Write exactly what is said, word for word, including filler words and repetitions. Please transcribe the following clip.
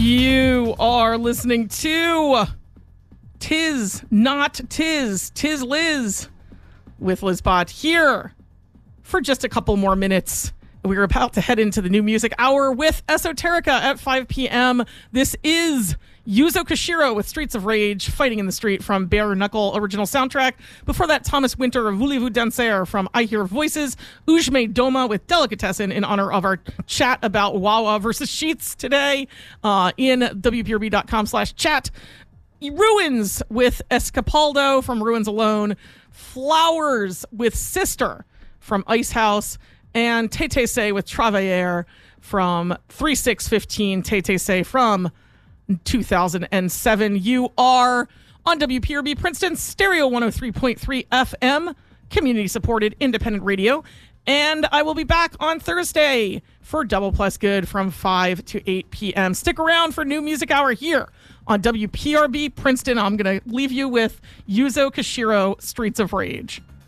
You are listening to Tis Not Tiz, Tis Liz with Lizbot here for just a couple more minutes. We're about to head into the new music hour with Esoterica at five p.m. This is Yuzo Koshiro with Streets of Rage, Fighting in the Street from Bare Knuckle original soundtrack. Before that, Thomas Winter, Voulez-vous danser from I Hear Voices. Ujme Doma with Delicatessen in honor of our chat about Wawa versus Sheets today uh, in W P R B dot com slash chat. Ruins with Escapaldo from Ruins Alone. Flowers with Sister from Ice House. And Tete Say with Travailleur from three six fifteen. Tete Say from two thousand seven. You are on W P R B Princeton Stereo one oh three point three F M, community-supported independent radio. And I will be back on Thursday for Double Plus Good from five to eight p.m. Stick around for New Music Hour here on W P R B Princeton. I'm going to leave you with Yuzo Koshiro, Streets of Rage.